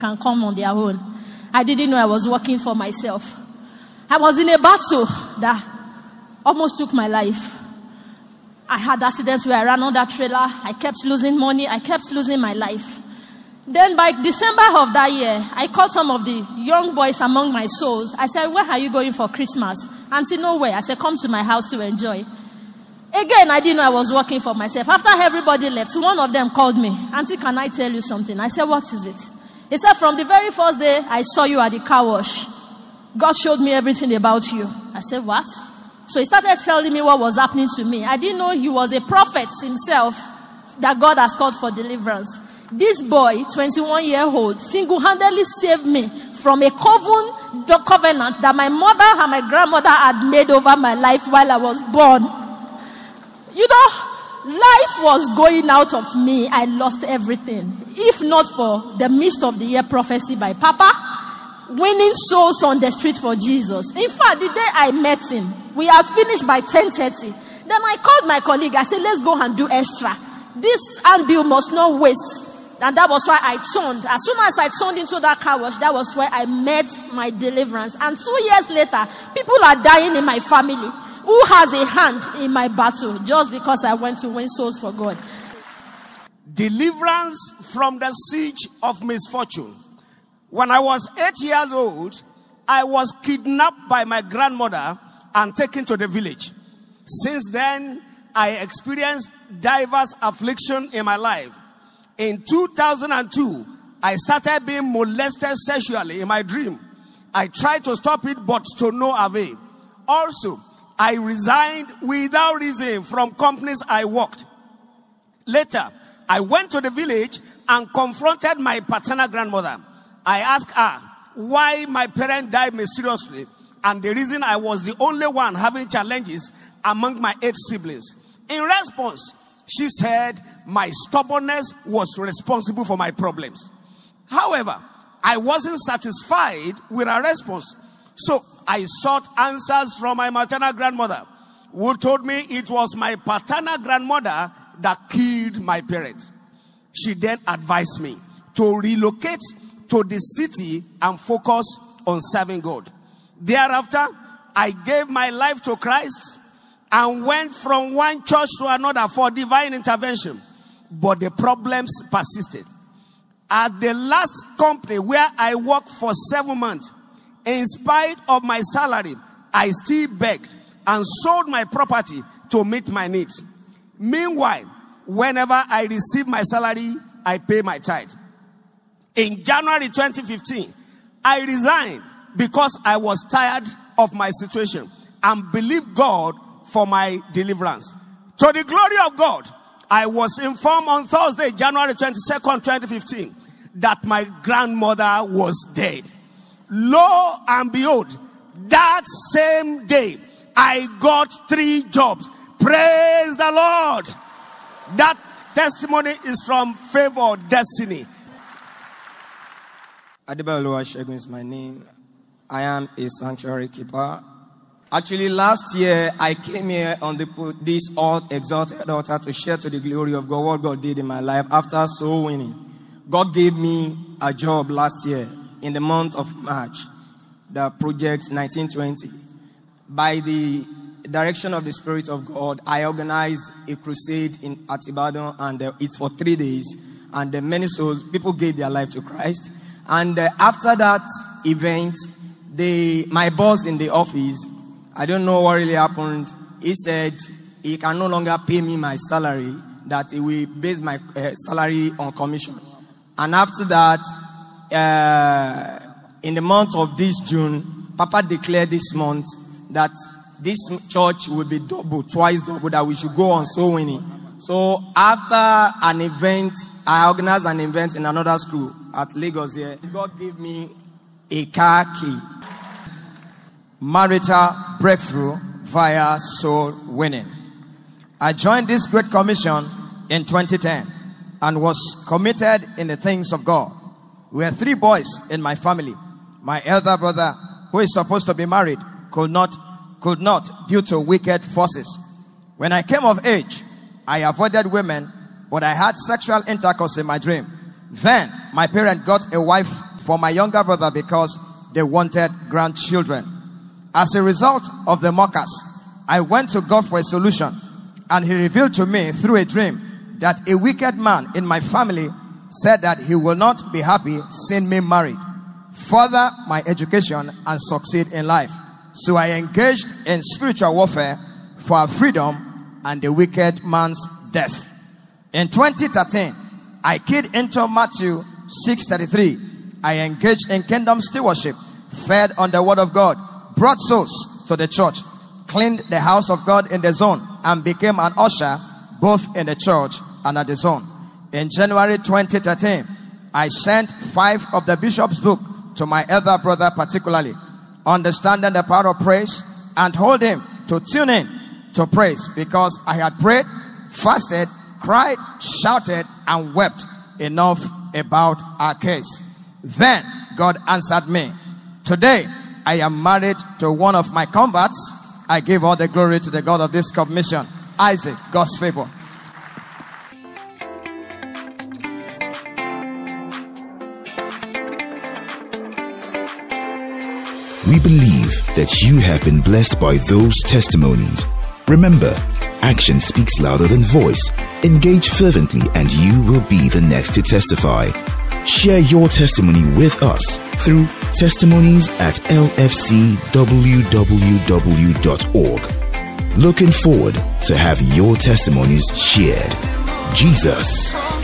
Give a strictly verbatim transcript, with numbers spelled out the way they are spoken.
can come on their own. I didn't know I was working for myself. I was in a battle that almost took my life. I had accidents where I ran on that trailer. I kept losing money. I kept losing my life. Then by December of that year, I called some of the young boys among my souls. I said, where are you going for Christmas? Auntie, nowhere. I said, come to my house to enjoy. Again, I didn't know I was working for myself. After everybody left, one of them called me. Auntie, can I tell you something? I said, what is it? He said, from the very first day I saw you at the car wash, God showed me everything about you. I said, what? So he started telling me what was happening to me. I didn't know he was a prophet himself that God has called for deliverance. This boy, twenty-one year old, single-handedly saved me from a coven, the covenant that my mother and my grandmother had made over my life while I was born. You know, life was going out of me. I lost everything. If not for the midst of the year prophecy by Papa, winning souls on the street for Jesus. In fact, the day I met him, we had finished by ten thirty. Then I called my colleague. I said, let's go and do extra. This handbill must not waste. And that was why I turned. As soon as I turned into that car wash, that was where I met my deliverance. And two years later, people are dying in my family. Who has a hand in my battle just because I went to win souls for God? Deliverance from the siege of misfortune. When I was eight years old, I was kidnapped by my grandmother and taken to the village. Since then, I experienced diverse affliction in my life. In two thousand two, I started being molested sexually in my dream. I tried to stop it, but to no avail. Also, I resigned without reason from companies I worked. Later, I went to the village and confronted my paternal grandmother. I asked her why my parents died mysteriously and the reason I was the only one having challenges among my eight siblings. In response, she said my stubbornness was responsible for my problems. However, I wasn't satisfied with her response. So I sought answers from my maternal grandmother, who told me it was my paternal grandmother that killed my parents. She then advised me to relocate to the city and focus on serving God. Thereafter, I gave my life to Christ and went from one church to another for divine intervention. But the problems persisted. At the last company where I worked for seven months, in spite of my salary, I still begged and sold my property to meet my needs. Meanwhile, whenever I receive my salary, I pay my tithe. In January twenty fifteen, I resigned because I was tired of my situation and believed God for my deliverance. To the glory of God, I was informed on Thursday, January twenty-second, twenty fifteen, that my grandmother was dead. Lo and behold, that same day, I got three jobs. Praise the Lord. That testimony is from Favor Destiny. Adebayo Oluwasegun is my name. I am a sanctuary keeper. Actually, last year, I came here on the, this all exalted altar to share to the glory of God what God did in my life after soul winning. God gave me a job last year in the month of March, the project nineteen twenty. By the direction of the Spirit of God, I organized a crusade in at Ibadan, and uh, it's for three days. And uh, many souls, people gave their life to Christ. And uh, after that event, they, my boss in the office, I don't know what really happened. He said he can no longer pay me my salary, that he will base my uh, salary on commission. And after that, uh, in the month of this June, Papa declared this month that this church will be double, twice double, that we should go on soul winning. So after an event, I organized an event in another school at Lagos here. God gave me a car key. Marital breakthrough via soul winning. I joined this great commission in twenty ten and was committed in the things of God. We were three boys in my family. My elder brother, who is supposed to be married, could not, could not due to wicked forces. When I came of age, I avoided women, but I had sexual intercourse in my dream. Then my parent got a wife for my younger brother because they wanted grandchildren. As a result of the mockers, I went to God for a solution, and he revealed to me through a dream that a wicked man in my family said that he will not be happy seeing me married, further my education, and succeed in life. So I engaged in spiritual warfare for our freedom and the wicked man's death. In twenty thirteen, I keyed into Matthew six thirty-three. I engaged in kingdom stewardship, fed on the word of God, brought souls to the church, cleaned the house of God in the zone, and became an usher both in the church and at the zone. In January twenty thirteen, I sent five of the bishop's book to my elder brother particularly, understanding the power of praise, and told him to tune in to praise because I had prayed, fasted, cried, shouted, and wept enough about our case. Then God answered me. Today, I am married to one of my converts. I give all the glory to the God of this commission, Isaac, God's favor. We believe that you have been blessed by those testimonies. Remember, action speaks louder than voice. Engage fervently and you will be the next to testify. Share your testimony with us through testimonies at l f c w w w dot org. Looking forward to have your testimonies shared. Jesus